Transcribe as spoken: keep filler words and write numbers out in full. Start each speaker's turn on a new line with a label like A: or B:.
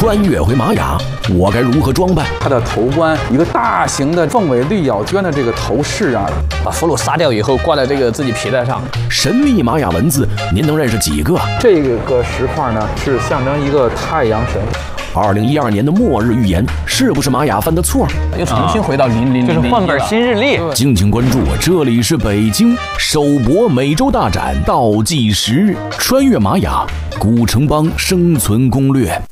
A: 穿越回玛雅，我该如何装扮？
B: 他的头冠，一个大型的凤尾绿咬鹃的这个头饰啊，
C: 把俘虏杀掉以后挂在这个自己皮带上。
A: 神秘玛雅文字，您能认识几个？
B: 这个石块呢，是象征一个太阳神。
A: 二零一二年的末日预言是不是玛雅犯的错？
C: 又重新回到零零，
D: 就是换本新日历。
A: 敬请关注，这里是北京首博美洲大展倒计时，穿越玛雅古城邦生存攻略。